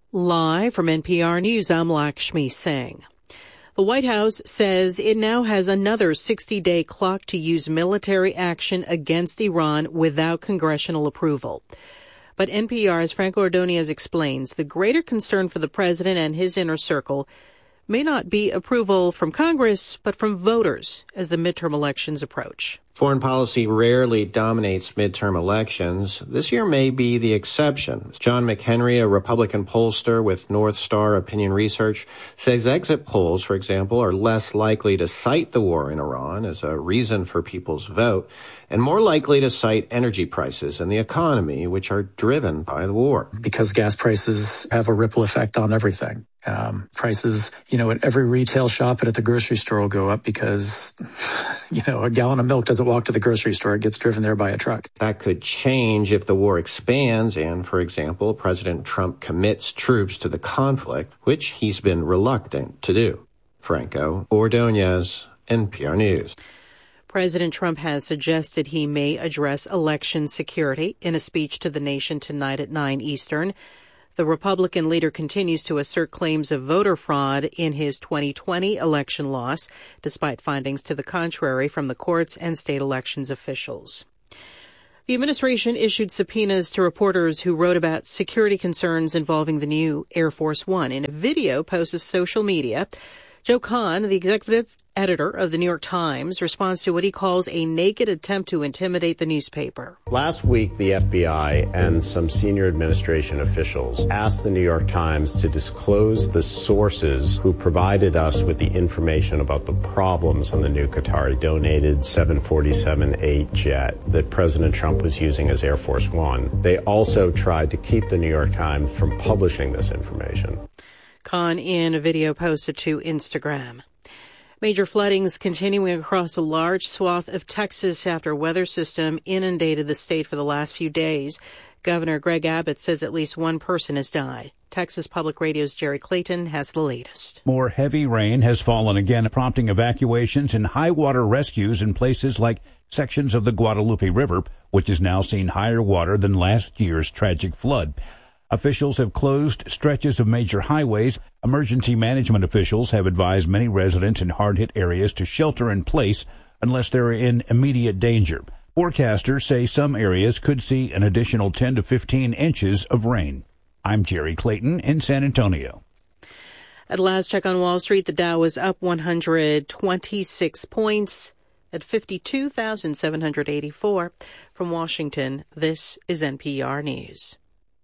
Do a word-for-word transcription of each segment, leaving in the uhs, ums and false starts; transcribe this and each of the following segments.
Live from N P R News, I'm Lakshmi Singh. The White House says it now has another sixty-day clock to use military action against Iran without congressional approval. But N P R's Franco Ordonez explains the greater concern for the president and his inner circle may not be approval from Congress, but from voters as the midterm elections approach. Foreign policy rarely dominates midterm elections. This year may be the exception. John McHenry, a Republican pollster with North Star Opinion Research, says exit polls, for example, are less likely to cite the war in Iran as a reason for people's vote, and more likely to cite energy prices and the economy, which are driven by the war. Because gas prices have a ripple effect on everything. Um, prices, you know, at every retail shop and at the grocery store will go up because, you know, a gallon of milk doesn't walk to the grocery store. It gets driven there by a truck. That could change if the war expands and, for example, President Trump commits troops to the conflict, which he's been reluctant to do. Franco Ordonez, N P R News. President Trump has suggested he may address election security in a speech to the nation tonight at nine Eastern. The Republican leader continues to assert claims of voter fraud in his twenty twenty election loss, despite findings to the contrary from the courts and state elections officials. The administration issued subpoenas to reporters who wrote about security concerns involving the new Air Force One. In a video posted to social media, Joe Kahn, the executive editor of the New York Times, responds to what he calls a naked attempt to intimidate the newspaper. Last week, the F B I and some senior administration officials asked the New York Times to disclose the sources who provided us with the information about the problems on the new Qatari-donated seven forty-seven eight jet that President Trump was using as Air Force One. They also tried to keep the New York Times from publishing this information. Kahn in a video posted to Instagram. Major floodings continuing across a large swath of Texas after a weather system inundated the state for the last few days. Governor Greg Abbott says at least one person has died. Texas Public Radio's Jerry Clayton has the latest. More heavy rain has fallen again, prompting evacuations and high water rescues in places like sections of the Guadalupe River, which has now seen higher water than last year's tragic flood. Officials have closed stretches of major highways. Emergency management officials have advised many residents in hard-hit areas to shelter in place unless they're in immediate danger. Forecasters say some areas could see an additional ten to fifteen inches of rain. I'm Jerry Clayton in San Antonio. At last check on Wall Street, the Dow was up one hundred twenty-six points at fifty-two thousand seven hundred eighty-four. From Washington, this is N P R News.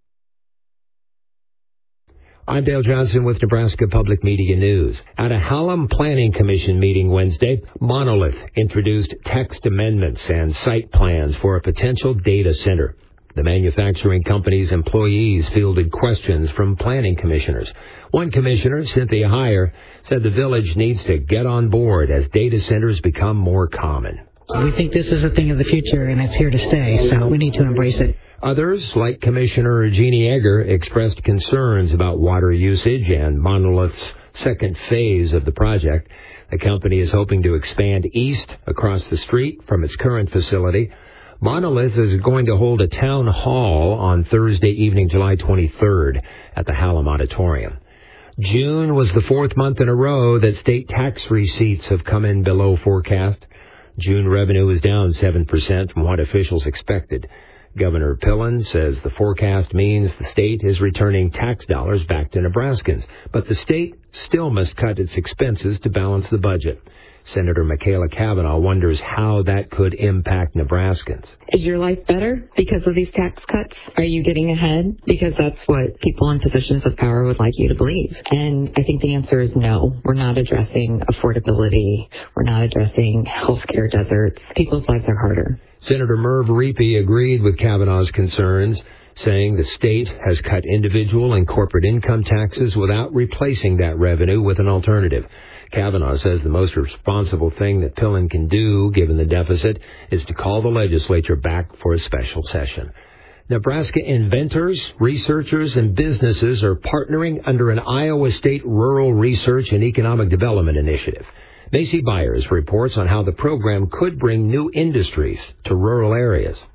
I'm Dale Johnson with Nebraska Public Media News. At a Hallam Planning Commission meeting Wednesday, Monolith introduced text amendments and site plans for a potential data center. The manufacturing company's employees fielded questions from planning commissioners. One commissioner, Cynthia Heyer, said the village needs to get on board as data centers become more common. We think this is a thing of the future, and it's here to stay, so we need to embrace it. Others, like Commissioner Jeannie Egger, expressed concerns about water usage and Monolith's second phase of the project. The company is hoping to expand east across the street from its current facility. Monolith is going to hold a town hall on Thursday evening, July twenty-third, at the Hallam Auditorium. June was the fourth month in a row that state tax receipts have come in below forecast. June revenue is down seven percent from what officials expected. Governor Pillen says the forecast means the state is returning tax dollars back to Nebraskans, but the state still must cut its expenses to balance the budget. Senator Michaela Cavanaugh wonders how that could impact Nebraskans. Is your life better because of these tax cuts? Are you getting ahead? Because that's what people in positions of power would like you to believe. And I think the answer is no. We're not addressing affordability. We're not addressing healthcare deserts. People's lives are harder. Senator Merv Reepe agreed with Cavanaugh's concerns, saying the state has cut individual and corporate income taxes without replacing that revenue with an alternative. Cavanaugh says the most responsible thing that Pillen can do, given the deficit, is to call the legislature back for a special session. Nebraska inventors, researchers, and businesses are partnering under an Iowa State Rural Research and Economic Development Initiative. Macy Byers reports on how the program could bring new industries to rural areas.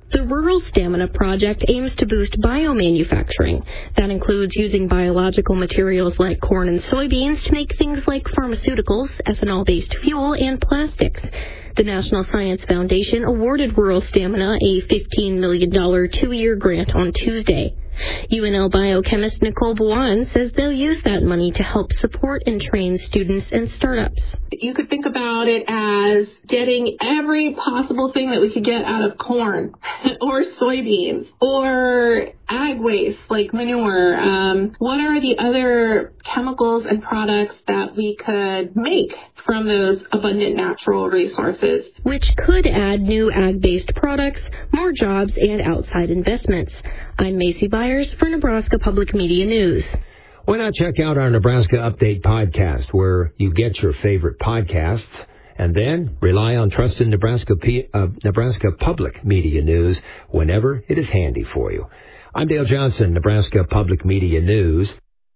The Rural Stamina Project aims to boost biomanufacturing. That includes using biological materials like corn and soybeans to make things like pharmaceuticals, ethanol-based fuel, and plastics. The National Science Foundation awarded Rural Stamina a fifteen million dollars two-year grant on Tuesday. U N L biochemist Nicole Buwan says they'll use that money to help support and train students and startups. You could think about it as getting every possible thing that we could get out of corn or soybeans or ag waste like manure. Um, what are the other chemicals and products that we could make from those abundant natural resources? Which could add new ag-based products, more jobs, and outside investments. I'm Macy Byers for Nebraska Public Media News. Why not check out our Nebraska Update podcast, where you get your favorite podcasts, and then rely on trusted Nebraska, P- uh, Nebraska Public Media News whenever it is handy for you. I'm Dale Johnson, Nebraska Public Media News.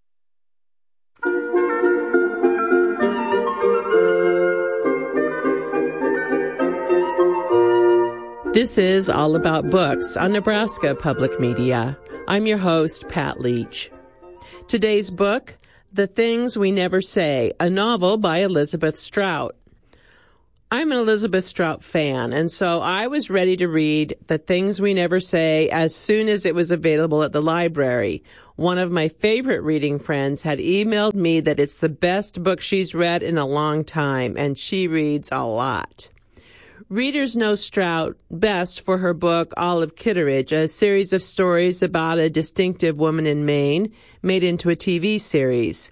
This is All About Books on Nebraska Public Media. I'm your host, Pat Leach. Today's book, The Things We Never Say, a novel by Elizabeth Strout. I'm an Elizabeth Strout fan, and so I was ready to read The Things We Never Say as soon as it was available at the library. One of my favorite reading friends had emailed me that it's the best book she's read in a long time, and she reads a lot. Readers know Strout best for her book Olive Kitteridge, a series of stories about a distinctive woman in Maine made into a T V series.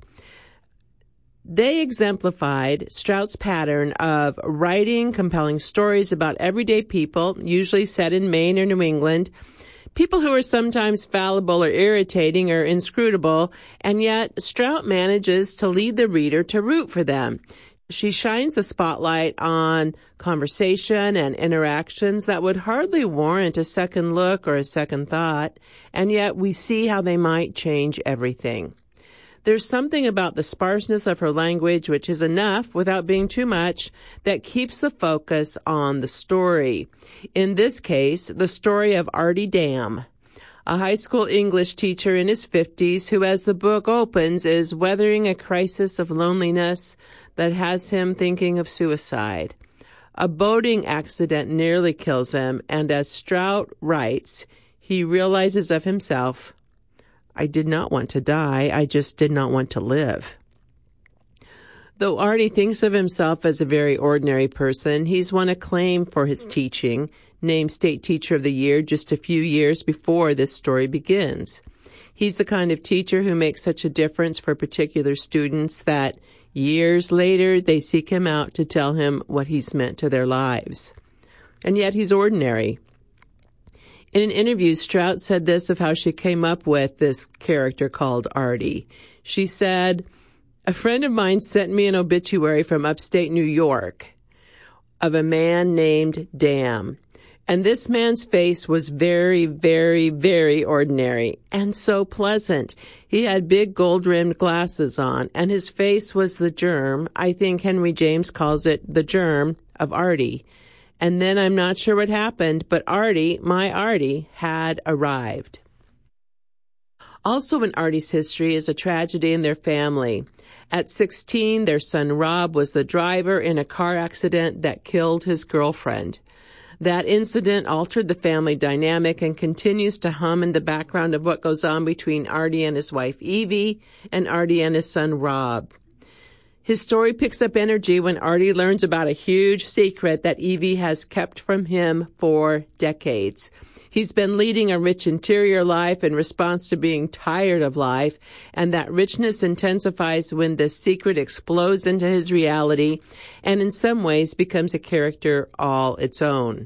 They exemplified Strout's pattern of writing compelling stories about everyday people, usually set in Maine or New England, people who are sometimes fallible or irritating or inscrutable, and yet Strout manages to lead the reader to root for them. She shines a spotlight on conversation and interactions that would hardly warrant a second look or a second thought, and yet we see how they might change everything. There's something about the sparseness of her language, which is enough without being too much, that keeps the focus on the story. In this case, the story of Artie Dam, a high school English teacher in his fifties who, as the book opens, is weathering a crisis of loneliness that has him thinking of suicide. A boating accident nearly kills him, and as Strout writes, he realizes of himself, I did not want to die, I just did not want to live. Though Artie thinks of himself as a very ordinary person, he's won acclaim for his teaching, named State Teacher of the Year just a few years before this story begins. He's the kind of teacher who makes such a difference for particular students that years later they seek him out to tell him what he's meant to their lives. And yet he's ordinary. In an interview, Strout said this of how she came up with this character called Artie. She said, a friend of mine sent me an obituary from upstate New York of a man named Dam. And this man's face was very, very, very ordinary and so pleasant. He had big gold-rimmed glasses on, and his face was the germ, I think Henry James calls it the germ, of Artie. And then I'm not sure what happened, but Artie, my Artie, had arrived. Also in Artie's history is a tragedy in their family. At sixteen, their son Rob was the driver in a car accident that killed his girlfriend. That incident altered the family dynamic and continues to hum in the background of what goes on between Artie and his wife Evie and Artie and his son Rob. His story picks up energy when Artie learns about a huge secret that Evie has kept from him for decades. He's been leading a rich interior life in response to being tired of life, and that richness intensifies when the secret explodes into his reality and in some ways becomes a character all its own.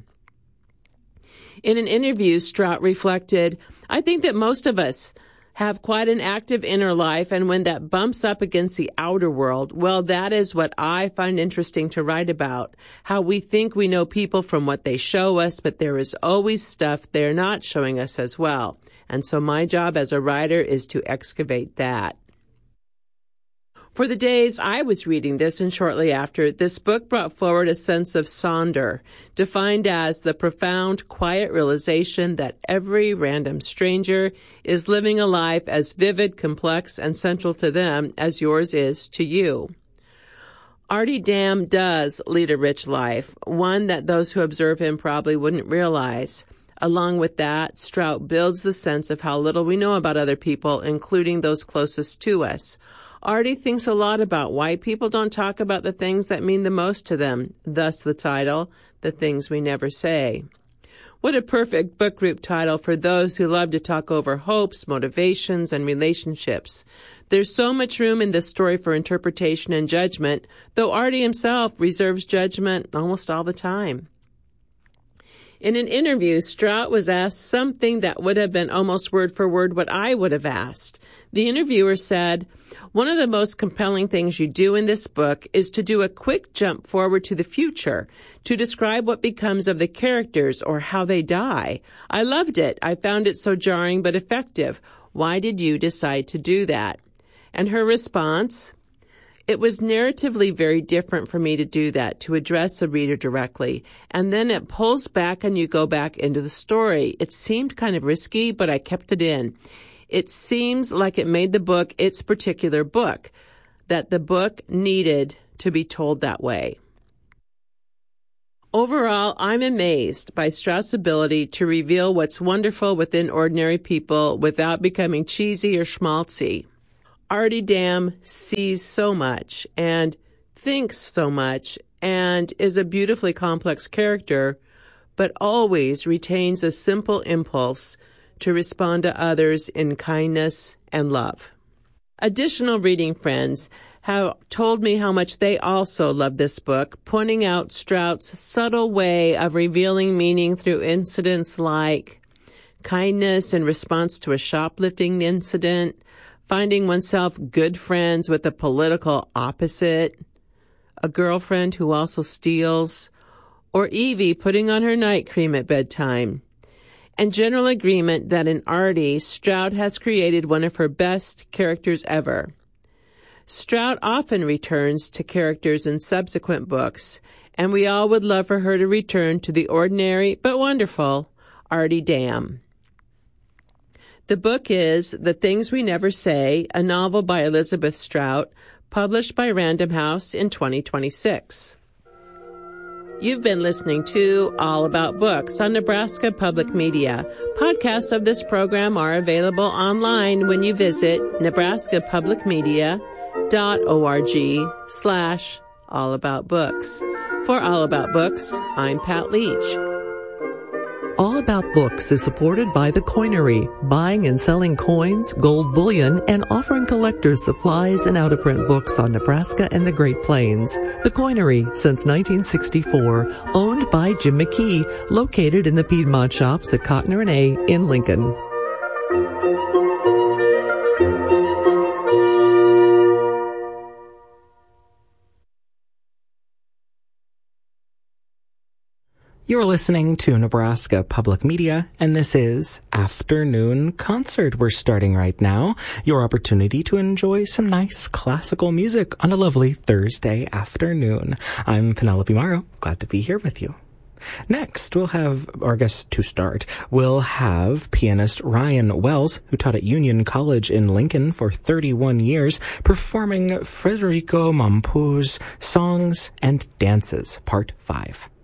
In an interview, Strout reflected, I think that most of us have quite an active inner life, and when that bumps up against the outer world, well, that is what I find interesting to write about, how we think we know people from what they show us, but there is always stuff they're not showing us as well. And so my job as a writer is to excavate that. For the days I was reading this and shortly after, this book brought forward a sense of sonder, defined as the profound, quiet realization that every random stranger is living a life as vivid, complex, and central to them as yours is to you. Artie Dam does lead a rich life, one that those who observe him probably wouldn't realize. Along with that, Strout builds the sense of how little we know about other people, including those closest to us. Artie thinks a lot about why people don't talk about the things that mean the most to them, thus the title, The Things We Never Say. What a perfect book group title for those who love to talk over hopes, motivations, and relationships. There's so much room in this story for interpretation and judgment, though Artie himself reserves judgment almost all the time. In an interview, Strout was asked something that would have been almost word for word what I would have asked. The interviewer said, "One of the most compelling things you do in this book is to do a quick jump forward to the future, to describe what becomes of the characters or how they die. I loved it. I found it so jarring but effective. Why did you decide to do that?" And her response, "It was narratively very different for me to do that, to address the reader directly. And then it pulls back and you go back into the story. It seemed kind of risky, but I kept it in. It seems like it made the book its particular book, that the book needed to be told that way." Overall, I'm amazed by Strout's ability to reveal what's wonderful within ordinary people without becoming cheesy or schmaltzy. Artie Dam sees so much and thinks so much and is a beautifully complex character, but always retains a simple impulse to respond to others in kindness and love. Additional reading friends have told me how much they also love this book, pointing out Strout's subtle way of revealing meaning through incidents like kindness in response to a shoplifting incident, finding oneself good friends with a political opposite, a girlfriend who also steals, or Evie putting on her night cream at bedtime. And general agreement that in Artie, Strout has created one of her best characters ever. Strout often returns to characters in subsequent books, and we all would love for her to return to the ordinary but wonderful Artie Dam. The book is The Things We Never Say, a novel by Elizabeth Strout, published by Random House in twenty twenty-six. You've been listening to All About Books on Nebraska Public Media. Podcasts of this program are available online when you visit nebraskapublicmedia.org slash allaboutbooks. For All About Books, I'm Pat Leach. All About Books is supported by The Coinery, buying and selling coins, gold bullion, and offering collectors supplies and out-of-print books on Nebraska and the Great Plains. The Coinery, since nineteen sixty-four, owned by Jim McKee, located in the Piedmont Shops at Cotner and A in Lincoln. You're listening to Nebraska Public Media, and this is Afternoon Concert. We're starting right now. Your opportunity to enjoy some nice classical music on a lovely Thursday afternoon. I'm Penelope Morrow. Glad to be here with you. Next, we'll have, or I guess to start, we'll have pianist Ryan Wells, who taught at Union College in Lincoln for thirty-one years, performing Federico Mampu's Songs and Dances, Part five.